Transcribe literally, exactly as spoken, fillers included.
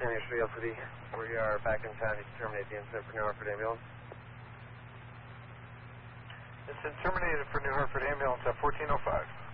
Sandy three L City, we are back in town to terminate the incident for New Hartford Ambulance. Incident terminated for New Hartford Ambulance at fourteen oh five.